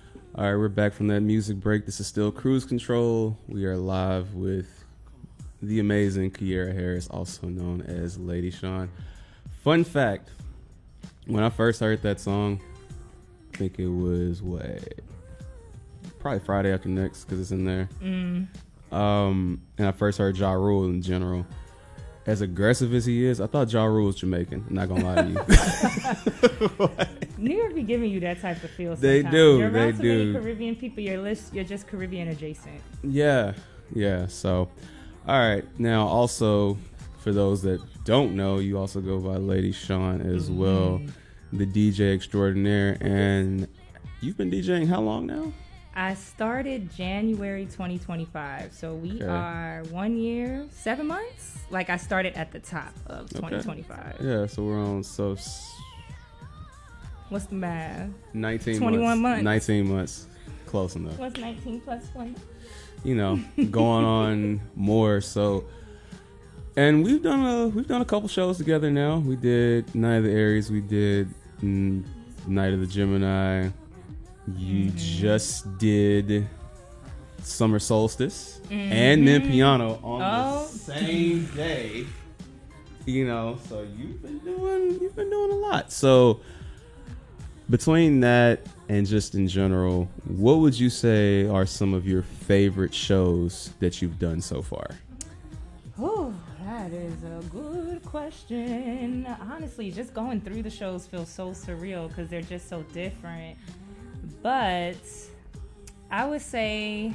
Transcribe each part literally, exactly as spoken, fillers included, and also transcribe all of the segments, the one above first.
All right, we're back from that music break. This is still Cruise Control. We are live with the amazing Kiera Harris, also known as Lady Sean. Fun fact, when I first heard that song, I think it was, what, probably Friday After Next, because it's in there. Mm. Um, and I first heard Ja Rule in general. As aggressive as he is, I thought Ja Rule was Jamaican. I'm not gonna lie to you. New York be giving you that type of feel sometimes. They do, You're they around so do. many Caribbean people, you're, list, you're just Caribbean adjacent. Yeah, yeah. So, all right. Now, also, for those that don't know, you also go by Lady Sean as Mm-hmm. well, the D J extraordinaire. And you've been DJing how long now? I started January twenty twenty-five, so we Okay. are one year, seven months. Like I started at the top of Okay. twenty twenty-five. Yeah, so we're on so s- What's the math? nineteen twenty-one months. months. nineteen months. Close enough. What's nineteen plus one? You know, going on more. So, and we've done a we've done a couple shows together now. We did Night of the Aries. We did mm, Night of the Gemini. You Mm-hmm. just did Summer Solstice and then Piano on Oh. the same day. You know, so you've been doing you've been doing a lot. So between that and just in general, what would you say are some of your favorite shows that you've done so far? Oh, that is a good question. Honestly, just going through the shows feels so surreal because they're just so different. But I would say,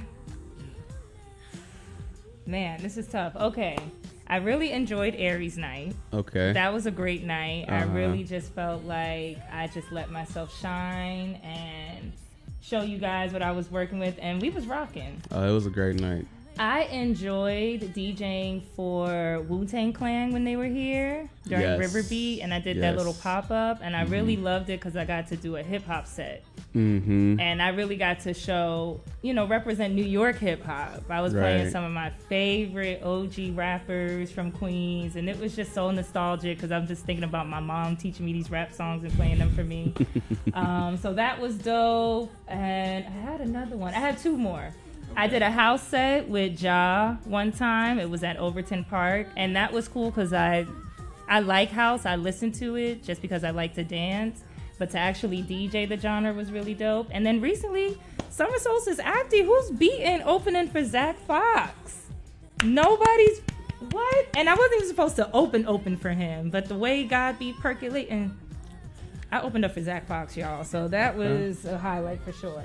man, this is tough. Okay. I really enjoyed Aries Night. Okay. That was a great night. I Uh-huh. really just felt like I just let myself shine and show you guys what I was working with, and we was rocking. Uh, it was a great night. I enjoyed DJing for Wu-Tang Clan when they were here during Yes. Riverbeat, and I did Yes. that little pop-up, and I Mhm. really loved it because I got to do a hip-hop set. Mm-hmm. And I really got to show, you know, represent New York hip-hop. I was playing Right. some of my favorite O G rappers from Queens, and it was just so nostalgic because I'm just thinking about my mom teaching me these rap songs and playing them for me. um, so that was dope. And I had another one. I had two more. I did a house set with Ja one time. It was at Overton Park, and that was cool because I, I like house. I listen to it just because I like to dance. But to actually D J the genre was really dope. And then recently, Summer Solstice Acti, who's beating opening for Zach Fox? Nobody's what? And I wasn't even supposed to open open for him, but the way God be percolating, I opened up for Zach Fox, y'all. So that was a highlight for sure.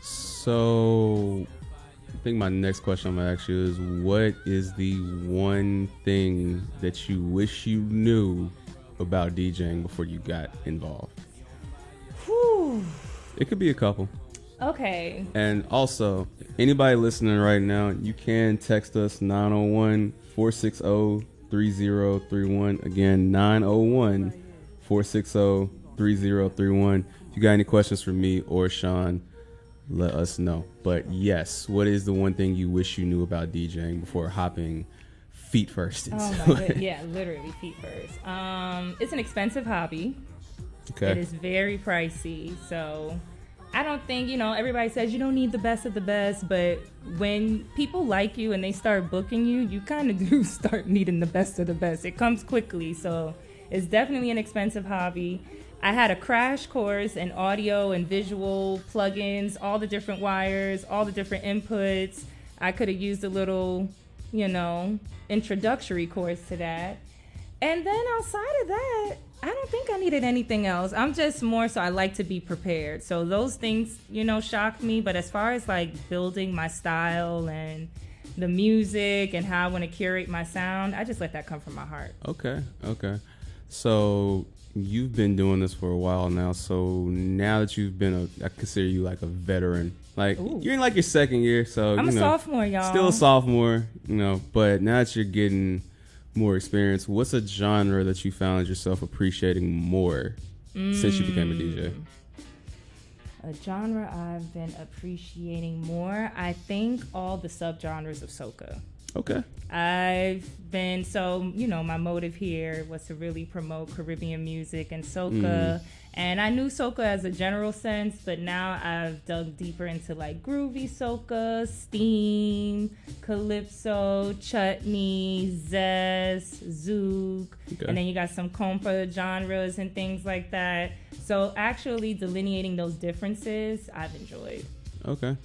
So I think my next question I'm gonna ask you is, what is the one thing that you wish you knew about DJing before you got involved? Whew. It could be a couple. Okay. And also, anybody listening right now, you can text us nine oh one, four six zero, three zero three one. Again, nine oh one, four six zero, three zero three one. If you got any questions for me or Sean, let us know. But yes, what is the one thing you wish you knew about DJing before hopping feet first into Oh my it? god, yeah, literally feet first. Um, it's an expensive hobby. Okay. It is very pricey, so I don't think, you know, everybody says you don't need the best of the best, but when people like you and they start booking you, you kind of do start needing the best of the best. It comes quickly, so it's definitely an expensive hobby. I had a crash course in audio and visual plugins, all the different wires, all the different inputs. I could have used a little, you know, introductory course to that. And then outside of that, I don't think I needed anything else. I'm just more so I like to be prepared. So those things, you know, shocked me. But as far as like building my style and the music and how I want to curate my sound, I just let that come from my heart. Okay, okay. So you've been doing this for a while now. So now that you've been a, I consider you like a veteran. Like Ooh. you're in like your second year, so I'm you a know, sophomore, y'all. still a sophomore, you know. But now that you're getting more experience, what's a genre that you found yourself appreciating more mm. since you became a D J? A genre I've been appreciating more, I think all the subgenres of soca. Okay. I've been, so, you know, my motive here was to really promote Caribbean music and soca. Mm. And I knew soca as a general sense, but now I've dug deeper into like groovy soca, steam, calypso, chutney, zest, zouk, okay. And then you got some compa genres and things like that. So actually delineating those differences, I've enjoyed. Okay.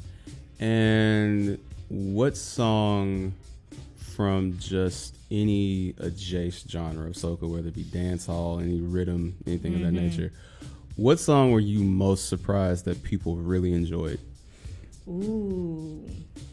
And what song from just any adjacent genre of soca, whether it be dancehall, any rhythm, anything mm-hmm. of that nature, what song were you most surprised that people really enjoyed? Ooh,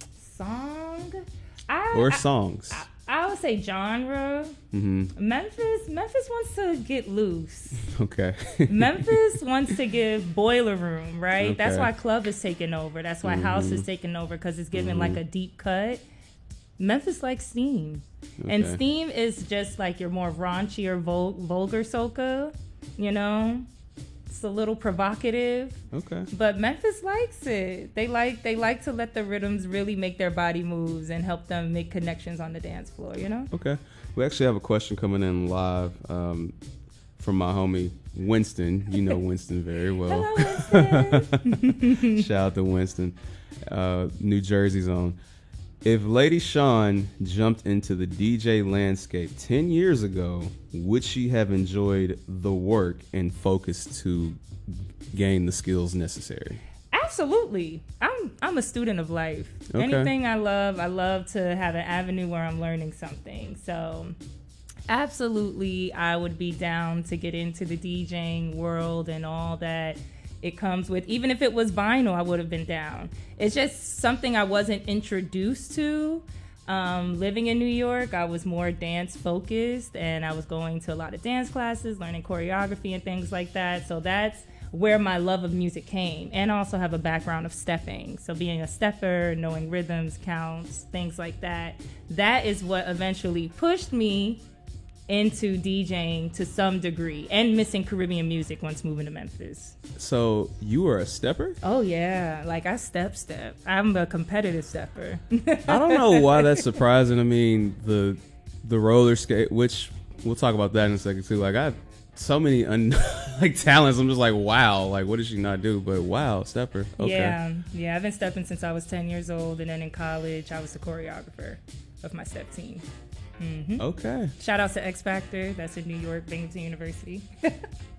song? I, or I, songs? I, I would say genre. Mm-hmm. Memphis, Memphis wants to get loose. Okay. Memphis wants to give Boiler Room, right? Okay. That's why club is taking over. That's why mm-hmm. house is taking over, because it's giving mm-hmm. like a deep cut. Memphis likes steam. Okay. And steam is just like your more raunchy or vul- vulgar soca, you know? It's a little provocative. Okay. But Memphis likes it. They like they like to let the rhythms really make their body moves and help them make connections on the dance floor, you know? Okay. We actually have a question coming in live um, from my homie Winston. You know Winston very well. Hello, Winston. Shout out to Winston. Uh, New Jersey's own. If Lady Sean jumped into the D J landscape ten years ago, would she have enjoyed the work and focused to gain the skills necessary? Absolutely. I'm I'm a student of life. Okay. Anything I love, I love to have an avenue where I'm learning something. So absolutely, I would be down to get into the DJing world and all that it comes with. Even if it was vinyl, I would have been down. It's just something I wasn't introduced to. Um, living in New York, I was more dance focused, and I was going to a lot of dance classes, learning choreography and things like that. So that's where my love of music came. And I also have a background of stepping. So being a stepper, knowing rhythms, counts, things like that, that is what eventually pushed me into DJing to some degree, and missing Caribbean music once moving to Memphis. So you were a stepper? Oh yeah, like I step step. I'm a competitive stepper. I don't know why that's surprising. I mean, the the roller skate, which we'll talk about that in a second too. Like I have so many un- like talents. I'm just like, wow, like what did she not do? But wow, stepper. Okay. Yeah, yeah. I've been stepping since I was ten years old, and then in college I was the choreographer of my step team. Mm-hmm. Okay. Shout out to X Factor. That's in New York, Binghamton University. I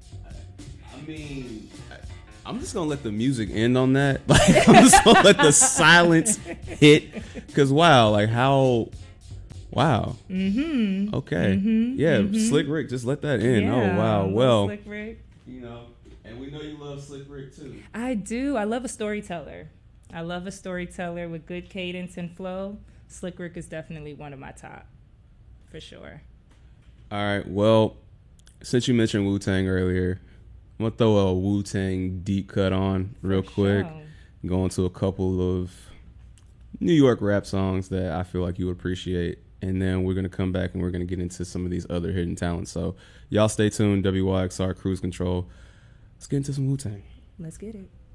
mean, I'm just gonna let the music end on that. Like, I'm just gonna let the silence hit, because wow, like how, wow. Mm-hmm. Okay. Mm-hmm. Yeah, mm-hmm. Slick Rick, just let that end. Yeah, oh wow. Well, Slick Rick. You know, and we know you love Slick Rick too. I do. I love a storyteller. I love a storyteller with good cadence and flow. Slick Rick is definitely one of my top. For sure. All right. Well, since you mentioned Wu-Tang earlier, I'm going to throw a Wu-Tang deep cut on real For quick. Sure. Go into a couple of New York rap songs that I feel like you would appreciate. And then we're going to come back and we're going to get into some of these other hidden talents. So y'all stay tuned. W Y X R Cruise Control. Let's get into some Wu-Tang. Let's get it.